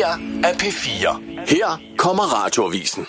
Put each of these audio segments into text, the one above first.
her er P4. Her kommer radioavisen.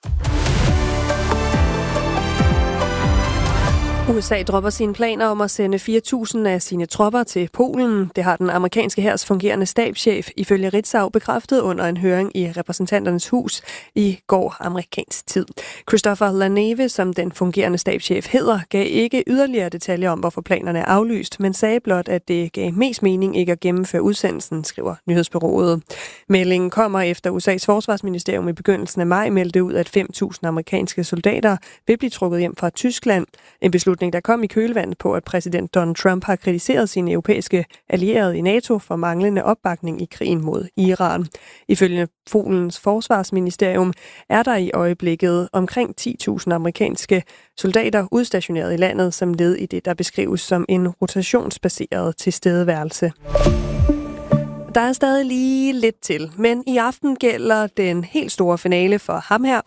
USA dropper sine planer om at sende 4.000 af sine tropper til Polen. Det har den amerikanske hærs fungerende stabschef ifølge Ritzau bekræftet under en høring i repræsentanternes hus i går amerikansk tid. Christopher LaNeve, som den fungerende stabschef hedder, gav ikke yderligere detaljer om, hvorfor planerne er aflyst, men sagde blot, at det gav mest mening ikke at gennemføre udsendelsen, skriver nyhedsbureauet. Meldingen kommer efter USA's forsvarsministerium i begyndelsen af maj meldte ud, at 5.000 amerikanske soldater vil blive trukket hjem fra Tyskland. En beslutning, der kom i kølvandet på, at præsident Donald Trump har kritiseret sine europæiske allierede i NATO for manglende opbakning i krigen mod Iran. Ifølge Polens forsvarsministerium er der i øjeblikket omkring 10.000 amerikanske soldater udstationeret i landet som led i det, der beskrives som en rotationsbaseret tilstedeværelse. Der er stadig lige lidt til, men i aften gælder den helt store finale for ham her.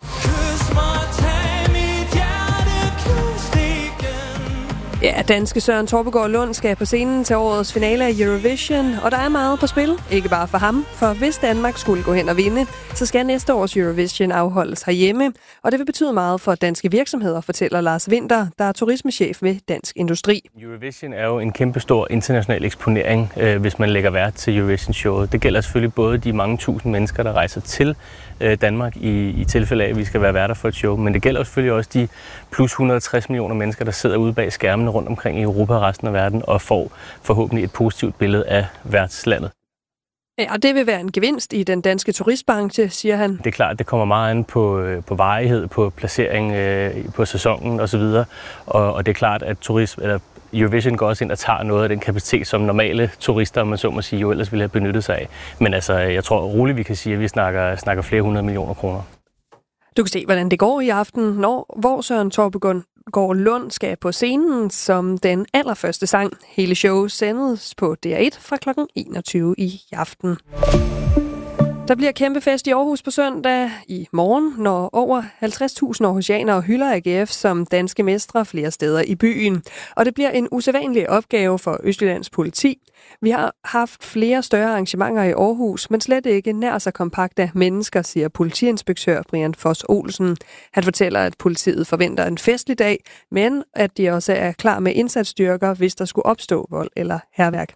Ja, danske Søren Torpegaard Lund skal på scenen til årets finale af Eurovision, og der er meget på spil. Ikke bare for ham, for hvis Danmark skulle gå hen og vinde, så skal næste års Eurovision afholdes herhjemme, og det vil betyde meget for danske virksomheder, fortæller Lars Winter, der er turismechef ved Dansk Industri. Eurovision er jo en kæmpestor international eksponering, hvis man lægger vært til Eurovision-showet. Det gælder selvfølgelig både de mange tusind mennesker, der rejser til Danmark i tilfælde af, at vi skal være værter for et show, men det gælder selvfølgelig også de plus 160 millioner mennesker, der sidder ude bag skærmene rundt omkring i Europa og resten af verden og får forhåbentlig et positivt billede af værtslandet. Ja, og det vil være en gevinst i den danske turistbranche, siger han. Det er klart, det kommer meget an på varighed, på placering, på sæsonen osv. Og det er klart, at Eurovision går også ind og tager noget af den kapacitet, som normale turister, om man så må sige, jo ellers ville have benyttet sig af. Men altså, jeg tror roligt, vi kan sige, at vi snakker flere 100 millioner kroner. Du kan se, hvordan det går i aften, hvor Søren Torpegaard Lund skal på scenen som den allerførste sang. Hele showet sendes på DR1 fra kl. 21 i aften. Der bliver kæmpe fest i Aarhus på søndag i morgen, når over 50.000 aarhusianere hylder AGF som danske mestre flere steder i byen. Og det bliver en usædvanlig opgave for Østjyllands politi. Vi har haft flere større arrangementer i Aarhus, men slet ikke nær så kompakt af mennesker, siger politiinspektør Brian Foss Olsen. Han fortæller, at politiet forventer en festlig dag, men at de også er klar med indsatsstyrker, hvis der skulle opstå vold eller hærværk.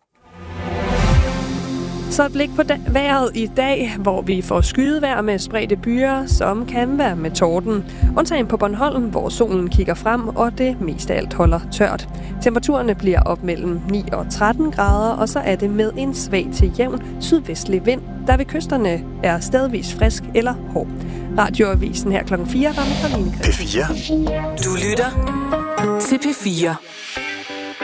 Så et blik på vejret i dag, hvor vi får skydevejr med spredte byer, som kan være med torden. Undtagen på Bornholm, hvor solen kigger frem, og det mest af alt holder tørt. Temperaturerne bliver op mellem 9 og 13 grader, og så er det med en svag til jævn sydvestlig vind, der ved kysterne er stedvis frisk eller hård. Radioavisen her kl. 4 var med Karoline Christensen. P4. Du lytter til P4.